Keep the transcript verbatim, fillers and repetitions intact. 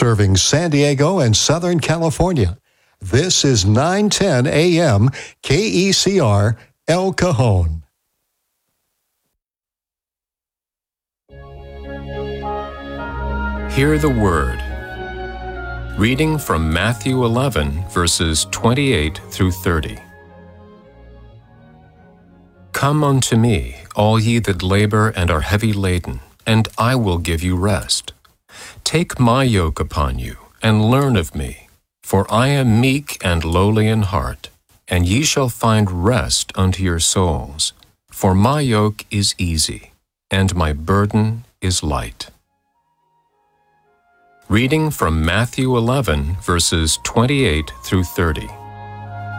serving San Diego and Southern California. This is nine ten A M K E C R El Cajon. Hear the Word. Reading from Matthew eleven, verses twenty-eight through thirty. Come unto me, all ye that labor and are heavy laden, and I will give you rest. Take my yoke upon you, and learn of me, for I am meek and lowly in heart, and ye shall find rest unto your souls. For my yoke is easy, and my burden is light. Reading from Matthew eleven, verses twenty-eight through thirty.